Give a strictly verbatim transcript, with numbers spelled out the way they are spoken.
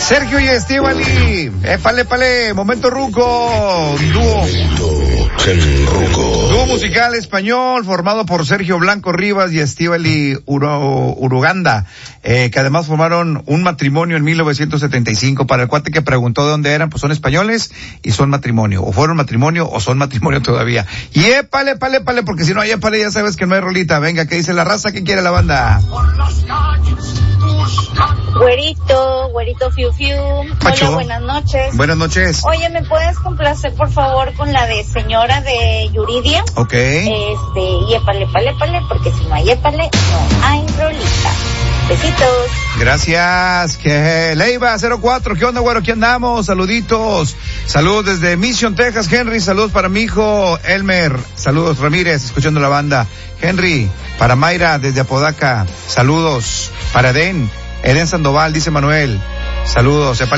Sergio y Estíbali, épale, épale, momento ruco, dúo. El ruco. Dúo musical español formado por Sergio Blanco Rivas y Estíbali Uro, Uruganda, eh, que además formaron un matrimonio en mil novecientos setenta y cinco. Para el cuate que preguntó de dónde eran, pues son españoles y son matrimonio, o fueron matrimonio o son matrimonio todavía. Y épale, épale, épale, porque si no hay épale ya sabes que no hay rolita. Venga, ¿qué dice la raza? ¿Qué quiere la banda? Güerito, güerito fiu fiu. Macho. Hola, buenas noches. Buenas noches. Oye, ¿me puedes complacer por favor con la de señora de Yuridia? Ok. Este, y épale, épale, épale, porque si no hay épale, no hay rolita. Besitos. Gracias. Que Leiva cero cuatro, ¿qué onda, güero? ¿Qué andamos? Saluditos. Saludos desde Mission, Texas, Henry. Saludos para mi hijo Elmer. Saludos, Ramírez, escuchando la banda. Henry, para Mayra desde Apodaca. Saludos. Para Eden, Eden Sandoval, dice Manuel. Saludos.